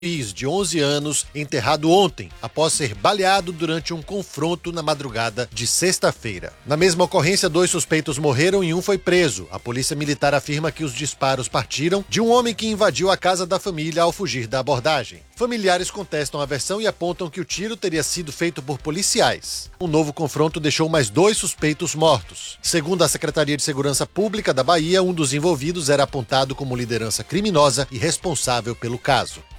de 11 anos, enterrado ontem, após ser baleado durante um confronto na madrugada de sexta-feira. Na mesma ocorrência, 2 suspeitos morreram e um foi preso. A polícia militar afirma que os disparos partiram de um homem que invadiu a casa da família ao fugir da abordagem. Familiares contestam a versão e apontam que o tiro teria sido feito por policiais. Um novo confronto deixou mais 2 suspeitos mortos. Segundo a Secretaria de Segurança Pública da Bahia, um dos envolvidos era apontado como liderança criminosa e responsável pelo caso.